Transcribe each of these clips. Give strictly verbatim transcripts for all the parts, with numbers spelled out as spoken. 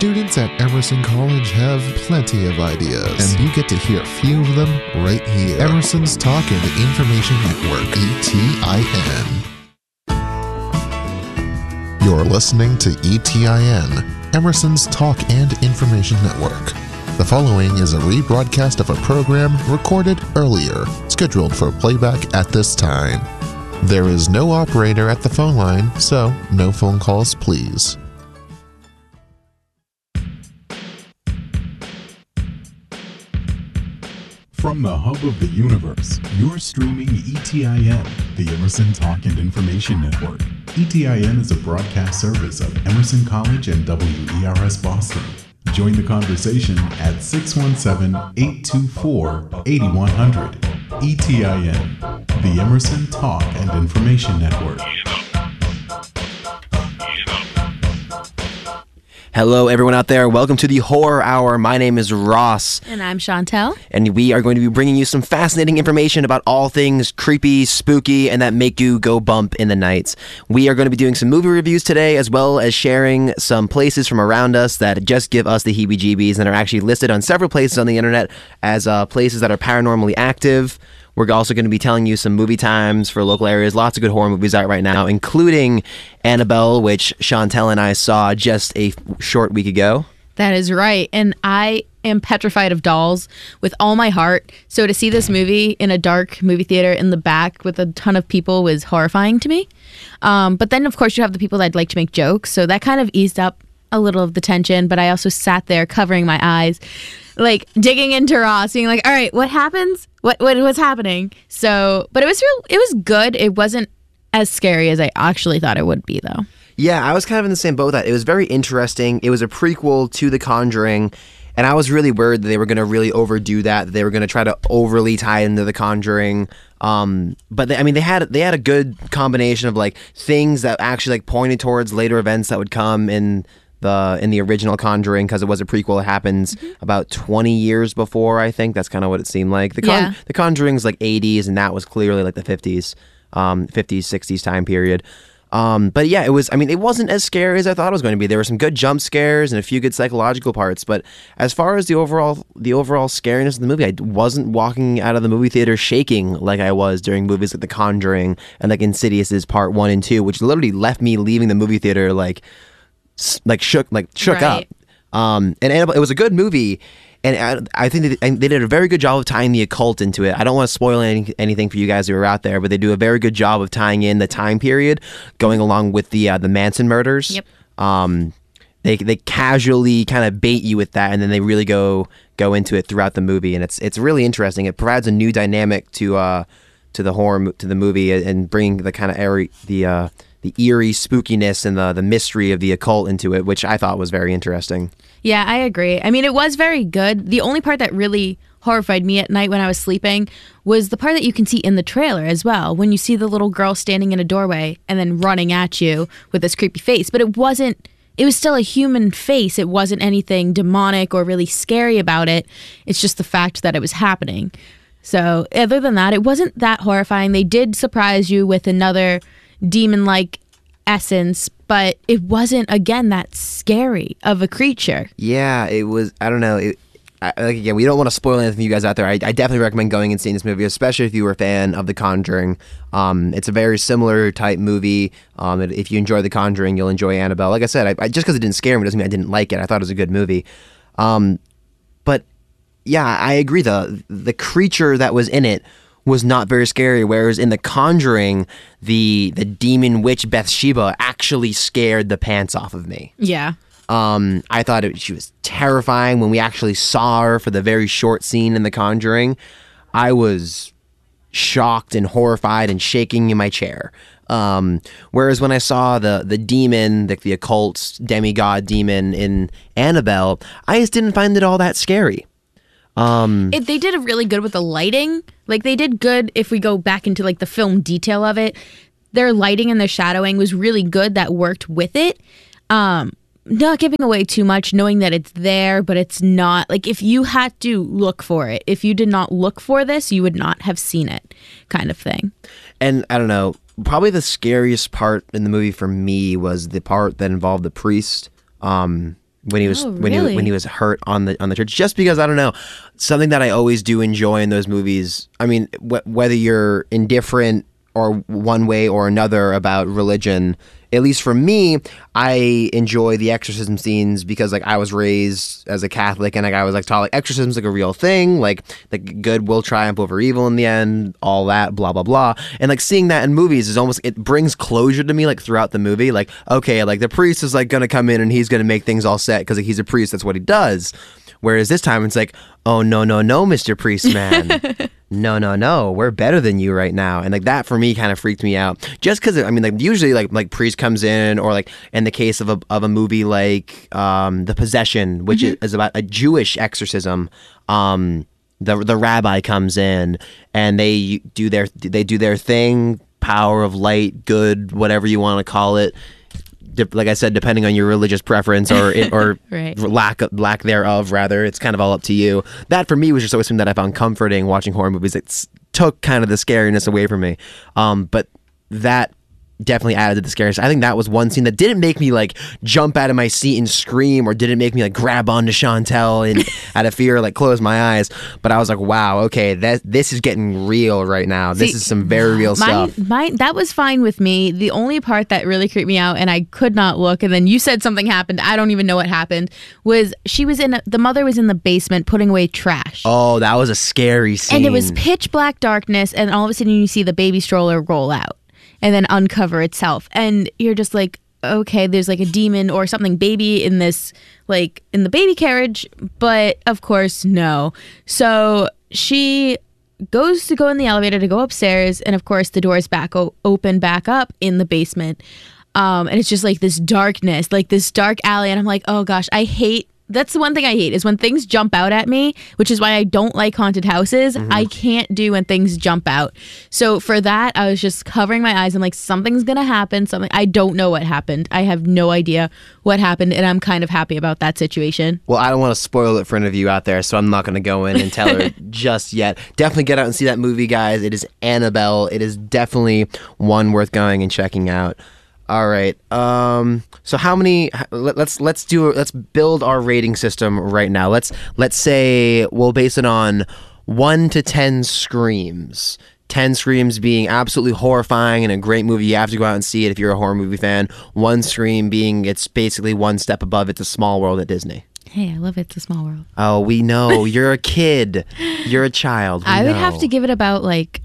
Students at Emerson College have plenty of ideas, and you get to hear a few of them right here. Emerson's Talk and Information Network, E T I N. You're listening to E T I N, Emerson's Talk and Information Network. The following is a rebroadcast of a program recorded earlier, scheduled for playback at this time. There is no operator at the phone line, so no phone calls, please. From the hub of the universe, you're streaming E T I N, the Emerson Talk and Information Network. E T I N is a broadcast service of Emerson College and W E R S Boston. Join the conversation at six one seven, eight two four, eight one zero zero. E T I N, the Emerson Talk and Information Network. Hello, everyone out there. Welcome to the Horror Hour. My name is Ross. And I'm Chantel. And we are going to be bringing you some fascinating information about all things creepy, spooky, and that make you go bump in the nights. We are going to be doing some movie reviews today, as well as sharing some places from around us that just give us the heebie-jeebies and are actually listed on several places on the internet as uh, places that are paranormally active. We're also going to be telling you some movie times for local areas. Lots of good horror movies out right now, including Annabelle, which Chantel and I saw just a short week ago. That is right. And I am petrified of dolls with all my heart. So to see this movie in a dark movie theater in the back with a ton of people was horrifying to me. Um, but then, of course, you have the people that'd like to make jokes. So that kind of eased up a little of the tension. But I also sat there covering my eyes, like digging into Ross, being like, all right, what happens? What what was happening? So, but it was real. It was good. It wasn't as scary as I actually thought it would be, though. Yeah, I was kind of in the same boat with that. It was very interesting. It was a prequel to The Conjuring, and I was really worried that they were going to really overdo that. That they were going to try to overly tie into The Conjuring. Um, but they, I mean, they had they had a good combination of like things that actually like pointed towards later events that would come in the in the original Conjuring, because it was a prequel. It happens mm-hmm. about twenty years before, I think. That's kind of what it seemed like. The Con- yeah. The Conjuring's like eighties, and that was clearly like the fifties, um, fifties, sixties time period. Um, but yeah, it was, I mean, it wasn't as scary as I thought it was going to be. There were some good jump scares and a few good psychological parts, but as far as the overall the overall scariness of the movie, I wasn't walking out of the movie theater shaking like I was during movies like The Conjuring and like Insidious's part one and two, which literally left me leaving the movie theater like like shook like shook right. up. Um, and Annabelle, it was a good movie, and I, I think they, they did a very good job of tying the occult into it. I don't want to spoil any, anything for you guys who are out there, but they do a very good job of tying in the time period going along with the uh, the Manson murders. Yep. Um, they they casually kind of bait you with that, and then they really go go into it throughout the movie, and it's it's really interesting. It provides a new dynamic to uh to the horror to the movie, and bringing the kind of airy the uh. the eerie spookiness and the the mystery of the occult into it, which I thought was very interesting. Yeah, I agree. I mean, it was very good. The only part that really horrified me at night when I was sleeping was the part that you can see in the trailer as well, when you see the little girl standing in a doorway and then running at you with this creepy face. But it wasn't, it was still a human face. It wasn't anything demonic or really scary about it. It's just the fact that it was happening. So other than that, it wasn't that horrifying. They did surprise you with another demon-like essence, but it wasn't, again, that scary of a creature. Yeah, it was, I don't know, it, I, like again, we don't want to spoil anything for you guys out there. I, I definitely recommend going and seeing this movie, especially if you were a fan of The Conjuring. Um, it's a very similar type movie. Um, if you enjoy The Conjuring, you'll enjoy Annabelle. Like I said, I, I, just because it didn't scare me doesn't mean I didn't like it. I thought it was a good movie. Um, but yeah, I agree. The the creature that was in it was not very scary, whereas in The Conjuring, the the demon witch Bathsheba actually scared the pants off of me. Yeah. Um, I thought it, she was terrifying when we actually saw her for the very short scene in The Conjuring. I was shocked and horrified and shaking in my chair. Um, whereas when I saw the the demon, the, the occult demigod demon in Annabelle, I just didn't find it all that scary. Um, it, they did a really good with the lighting. Like, they did good if we go back into like the film detail of it. Their lighting and their shadowing was really good. That worked with it. Um, not giving away too much, knowing that it's there, but it's not. Like, if you had to look for it, if you did not look for this, you would not have seen it, kind of thing. And I don't know, probably the scariest part in the movie for me was the part that involved the priest. Um, when he was Oh, when he really? when he was hurt on the on the church. Just because I don't know, something that I always do enjoy in those movies. I mean, wh- whether you're indifferent or one way or another about religion, at least for me, I enjoy the exorcism scenes because like I was raised as a Catholic and like I was like taught like exorcism's like a real thing, like like good will triumph over evil in the end, all that blah blah blah. And like seeing that in movies is almost, it brings closure to me like throughout the movie. Like okay, like the priest is like gonna come in and he's gonna make things all set because like, he's a priest, that's what he does. Whereas this time it's like, oh no no no, Mister Priest man. No, no, no, we're better than you right now. And like that for me kind of freaked me out. Just because, I mean, like usually like like priest comes in, or like in the case of a of a movie like um, The Possession, which mm-hmm. is about a Jewish exorcism, um, the the rabbi comes in and they do their they do their thing, power of light, good, whatever you want to call it. Like I said, depending on your religious preference or it, or right. lack lack thereof, rather, it's kind of all up to you. That for me was just always something that I found comforting watching horror movies. It took kind of the scariness away from me, um, but that definitely added to the scariness. I think that was one scene that didn't make me like jump out of my seat and scream, or didn't make me like grab onto Chantel and out of fear, like close my eyes. But I was like, wow, okay, that this is getting real right now. This See, is some very real mine, stuff. Mine, that was fine with me. The only part that really creeped me out, and I could not look, and then you said something happened, I don't even know what happened, was she was in, a, the mother was in the basement putting away trash. Oh, that was a scary scene. And it was pitch black darkness, and all of a sudden you see the baby stroller roll out and then uncover itself. And you're just like, okay, there's like a demon or something baby in this, like in the baby carriage. But of course, no. So she goes to go in the elevator to go upstairs. And of course, the doors back o- open back up in the basement. Um, and it's just like this darkness, like this dark alley. And I'm like, oh gosh, I hate, that's the one thing I hate is when things jump out at me, which is why I don't like haunted houses. Mm-hmm. I can't do when things jump out. So for that, I was just covering my eyes. I'm like, something's going to happen. Something. I don't know what happened. I have no idea what happened. And I'm kind of happy about that situation. Well, I don't want to spoil it for any of you out there, so I'm not going to go in and tell her just yet. Definitely get out and see that movie, guys. It is Annabelle. It is definitely one worth going and checking out. All right. Um, so how many? Let, let's let's do let's build our rating system right now. Let's let's say we'll base it on one to ten screams. Ten screams being absolutely horrifying and a great movie. You have to go out and see it if you're a horror movie fan. One scream being it's basically one step above It's a Small World at Disney. Hey, I love It's a Small World. Oh, we know. You're a kid. You're a child. We I would know. have to give it about like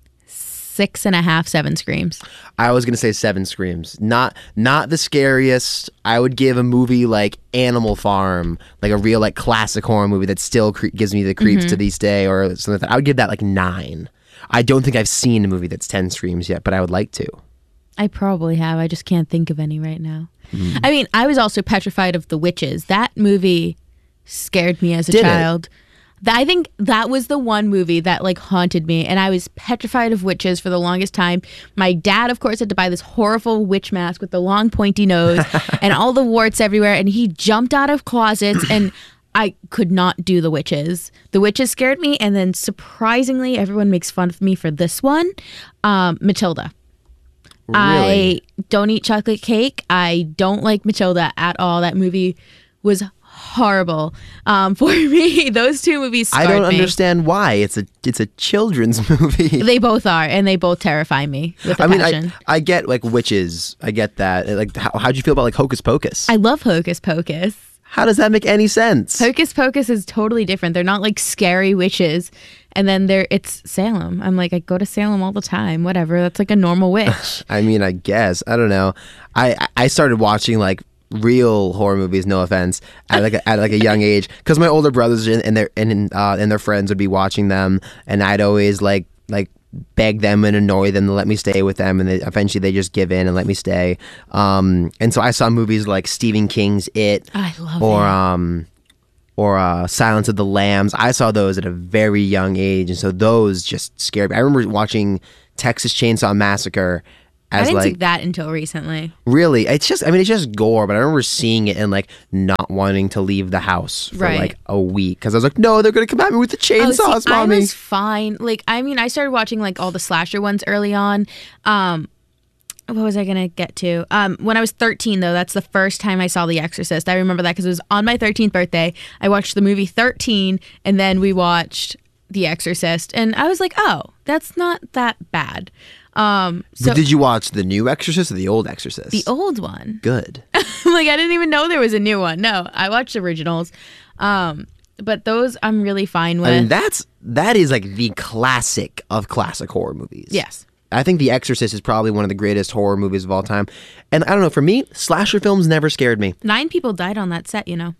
six and a half, seven screams. I was gonna say seven screams. Not not the scariest. I would give a movie like Animal Farm, like a real like classic horror movie that still cre- gives me the creeps mm-hmm. to this day, or something like that. I would give that like nine. I don't think I've seen a movie that's ten screams yet, but I would like to. I probably have. I just can't think of any right now. Mm. I mean, I was also petrified of The Witches. That movie scared me as a Did child. It? I think that was the one movie that like haunted me, and I was petrified of witches for the longest time. My dad, of course, had to buy this horrible witch mask with the long pointy nose and all the warts everywhere, and he jumped out of closets, and I could not do The Witches. The Witches scared me, and then surprisingly, everyone makes fun of me for this one, um, Matilda. Really? I don't eat chocolate cake. I don't like Matilda at all. That movie was horrible um, for me. Those two movies scarred I don't me. understand why. It's a it's a children's movie. They both are, and they both terrify me with a I mean, passion. I, I get like witches. I get that. Like, how how'd you feel about like Hocus Pocus? I love Hocus Pocus. How does that make any sense? Hocus Pocus is totally different. They're not like scary witches. And then there, it's Salem. I'm like, I go to Salem all the time. Whatever. That's like a normal witch. I mean, I guess. I don't know. I I started watching like real horror movies, no offense, at like a, at like a young age, because my older brothers and, and their and uh, and their friends would be watching them, and I'd always like like beg them and annoy them to let me stay with them, and they, eventually they just give in and let me stay. Um, and so I saw movies like Stephen King's It, I love or it. um, or uh, Silence of the Lambs. I saw those at a very young age, and so those just scared me. I remember watching Texas Chainsaw Massacre. As I didn't like, see that until recently. Really? It's just, I mean, it's just gore, but I remember seeing it and like not wanting to leave the house for Right. like a week because I was like, no, they're going to come at me with the chainsaws, Oh, see, mommy. I was fine. Like, I mean, I started watching like all the slasher ones early on. Um, what was I gonna get to? Um, when I was thirteen, though, that's the first time I saw The Exorcist. I remember that because it was on my thirteenth birthday. I watched the movie thirteen, and then we watched The Exorcist, and I was like, oh, that's not that bad. Um, so But did you watch the new Exorcist or the old Exorcist? the old one. Good. Like, I didn't even know there was a new one. No, I watched originals. Um, but those I'm really fine with. I mean, that's that is like the classic of classic horror movies. Yes. I think The Exorcist is probably one of the greatest horror movies of all time. And I don't know, for me, slasher films never scared me. Nine people died on that set, you know.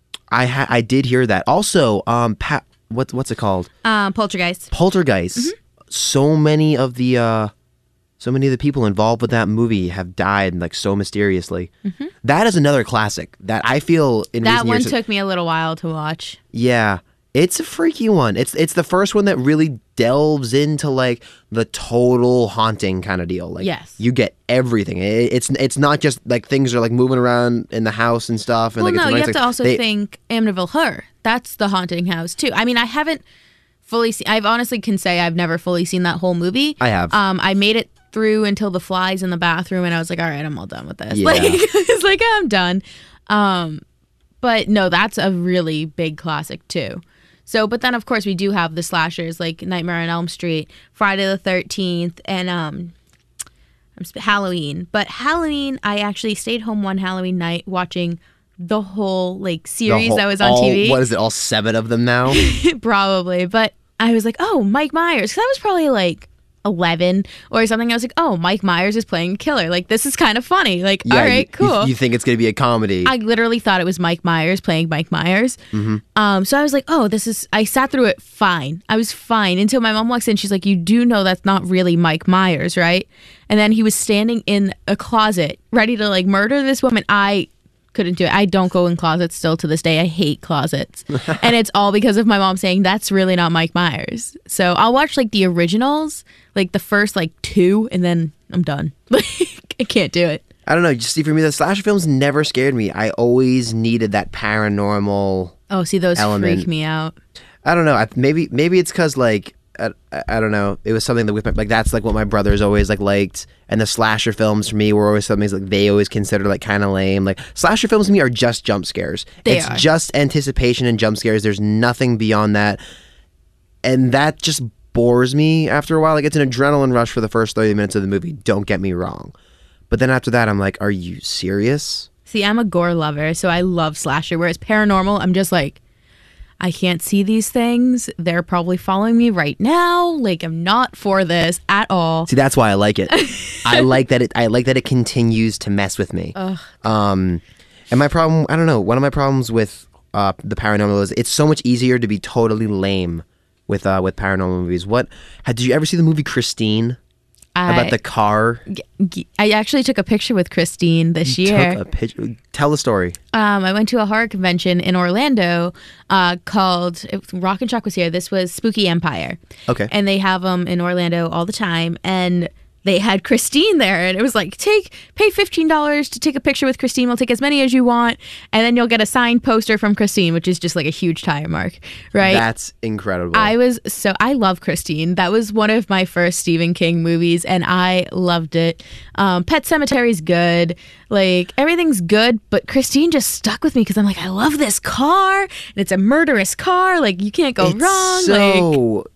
I ha- I did hear that. Also, um, pa- what what's it called? Um, Poltergeist. Poltergeist. Mm-hmm. So many of the uh, so many of the people involved with that movie have died like so mysteriously. Mm-hmm. That is another classic that I feel in That recent one years- took me a little while to watch. Yeah, it's a freaky one. It's it's the first one that really delves into like the total haunting kind of deal. Like, Yes. you get everything. It, it's it's not just like things are like moving around in the house and stuff. And Well, like, no, it's you have like, to also they- think Amityville Horror. That's the haunting house, too. I mean, I haven't fully seen... I've honestly can say I've never fully seen that whole movie. I have. Um, I made it through until the flies in the bathroom, and I was like, all right, I'm all done with this. Yeah. Like, it's like, I'm done. Um, but no, that's a really big classic, too. So, but then, of course, we do have the slashers, like Nightmare on Elm Street, Friday the thirteenth, and um, I'm sp- Halloween. But Halloween, I actually stayed home one Halloween night watching the whole like the series whole- that was on all- T V. What is it? All seven of them now. Probably. But I was like, oh, Mike Myers. 'Cause I was probably like eleven or something. I was like, oh, Mike Myers is playing a killer. Like, this is kind of funny. Like, Yeah, all you- right, you, cool. You, think it's gonna be a comedy? I literally thought it was Mike Myers playing Mike Myers. Mm-hmm. Um, so I was like, oh, this is, I sat through it fine. I was fine until my mom walks in. She's like, you do know that's not really Mike Myers, right? And then he was standing in a closet ready to like murder this woman. I couldn't do it. I don't go in closets still to this day. I hate closets. And it's all because of my mom saying that's really not Mike Myers. So I'll watch like the originals, like the first like two, and then I'm done. Like, I can't do it. I don't know. Just see, for me, the slasher films never scared me. I always needed that paranormal. Oh, see, those Element. freak me out. I don't know. I, maybe maybe it's because like I, I I don't know. It was something that with my, like that's like what my brothers always like liked, and the slasher films for me were always something like they always considered like kind of lame. Like slasher films to me are just jump scares. They it's are. just anticipation and jump scares. There's nothing beyond that, and that just bores me after a while. Like it's an adrenaline rush for the first thirty minutes of the movie. Don't get me wrong, but then after that, I'm like, are you serious? See, I'm a gore lover, so I love slasher. Whereas paranormal, I'm just like, I can't see these things. They're probably following me right now. Like, I'm not for this at all. See, that's why I like it. I like that it. I like that it continues to mess with me. Ugh. Um, and my problem, I don't know. One of my problems with uh, the paranormal is it's so much easier to be totally lame with uh, with paranormal movies. What? Had, did you ever see the movie Christine I, about the car? g- I actually took a picture with Christine this year. Took a picture. Tell the story. Um, I went to a horror convention in Orlando uh, called it- Rock and Shock was here. This was Spooky Empire. Okay. And they have them in Orlando all the time. And they had Christine there, and it was like, take pay fifteen dollars to take a picture with Christine. We'll take as many as you want, and then you'll get a signed poster from Christine, which is just like a huge tire mark, right? That's incredible. I was so I love Christine. That was one of my first Stephen King movies, and I loved it. Um, Pet Sematary is good, like everything's good, but Christine just stuck with me because I'm like, I love this car, and it's a murderous car. Like you can't go it's wrong. like so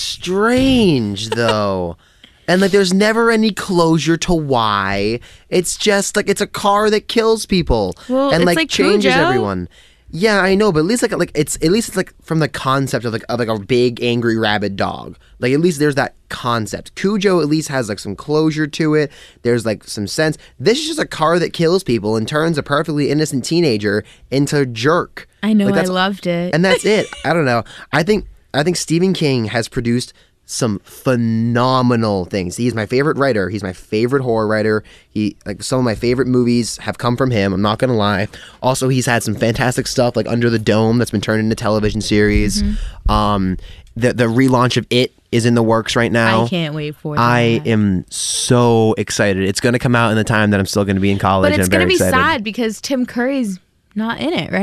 strange though. And like there's never any closure to why. It's just like it's a car that kills people. Well, and it's like, like changes Cujo. everyone. Yeah, I know, but at least like like it's at least it's like from the concept of like of like a big angry rabid dog. Like at least there's that concept. Cujo at least has like some closure to it. There's like some sense. This is just a car that kills people and turns a perfectly innocent teenager into a jerk. I know, Like, I that's- loved it. And that's it. I don't know. I think I think Stephen King has produced some phenomenal things. He's my favorite writer. He's my favorite horror writer. He like some of my favorite movies have come from him. I'm not gonna lie. Also, he's had some fantastic stuff like Under the Dome that's been turned into television series. Mm-hmm. Um, the the relaunch of It is in the works right now. I can't wait for that. I am so excited. It's gonna come out in the time that I'm still gonna be in college. But it's and I'm gonna very be excited. sad because Tim Curry's not in it, right?